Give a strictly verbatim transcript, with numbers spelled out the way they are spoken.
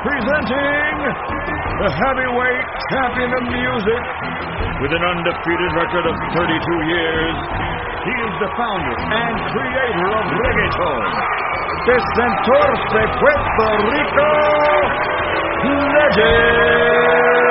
Presenting the heavyweight champion of music with an undefeated record of thirty-two years. He is the founder and creator of reggaeton. Decentorce Puerto Rico Legend.